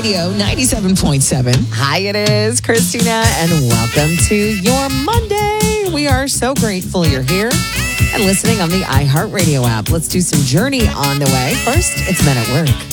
Radio 97.7. Hi, it is Christina, and welcome to your Monday. We are so grateful you're here and listening on the iHeartRadio app. Let's do some Journey on the way. First, it's Men at Work.